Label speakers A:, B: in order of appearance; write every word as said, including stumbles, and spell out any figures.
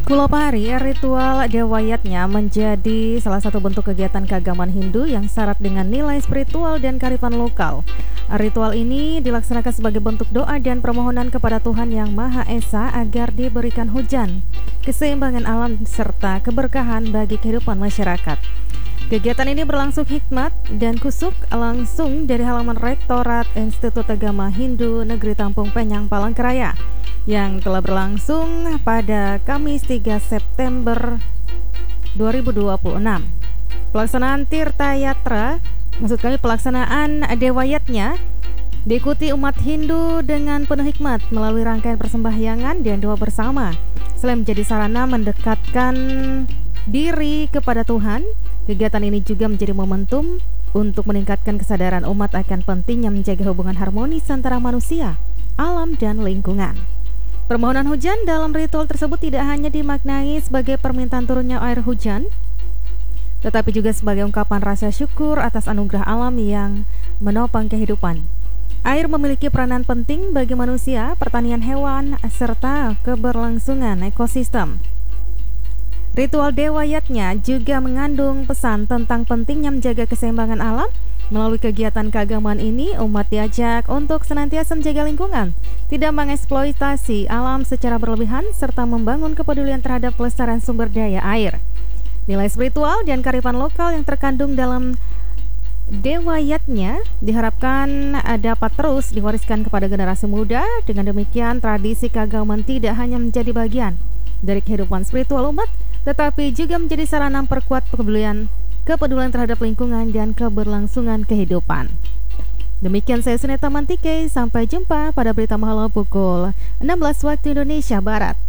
A: Kulopari, ritual dewayatnya menjadi salah satu bentuk kegiatan keagamaan Hindu yang syarat dengan nilai spiritual dan kearifan lokal. Ritual ini dilaksanakan sebagai bentuk doa dan permohonan kepada Tuhan Yang Maha Esa agar diberikan hujan, keseimbangan alam serta keberkahan bagi kehidupan masyarakat. Kegiatan ini berlangsung hikmat dan kusuk langsung dari halaman Rektorat Institut Agama Hindu Negeri Tampung Penyang, Palangkaraya, yang telah berlangsung pada Kamis tiga September dua ribu dua puluh enam. Pelaksanaan Tirta Yatra, maksud kami pelaksanaan dewayatnya, diikuti umat Hindu dengan penuh hikmat melalui rangkaian persembahyangan dan doa bersama. Selain menjadi sarana mendekatkan diri kepada Tuhan, kegiatan ini juga menjadi momentum untuk meningkatkan kesadaran umat akan pentingnya menjaga hubungan harmonis antara manusia, alam, dan lingkungan. Permohonan hujan dalam ritual tersebut tidak hanya dimaknai sebagai permintaan turunnya air hujan, tetapi juga sebagai ungkapan rasa syukur atas anugerah alam yang menopang kehidupan. Air memiliki peranan penting bagi manusia, pertanian hewan, serta keberlangsungan ekosistem. Ritual dewayatnya juga mengandung pesan tentang pentingnya menjaga keseimbangan alam. Melalui kegiatan keagamaan ini, umat diajak untuk senantiasa menjaga lingkungan, tidak mengeksploitasi alam secara berlebihan, serta membangun kepedulian terhadap pelestarian sumber daya air. Nilai spiritual dan kearifan lokal yang terkandung dalam dewayatnya diharapkan dapat terus diwariskan kepada generasi muda. Dengan demikian, tradisi keagamaan tidak hanya menjadi bagian dari kehidupan spiritual umat, tetapi juga menjadi sarana memperkuat kepedulian kepedulian terhadap lingkungan dan keberlangsungan kehidupan. Demikian saya Suneta Mantike, sampai jumpa pada berita malam pukul enam belas waktu Indonesia Barat.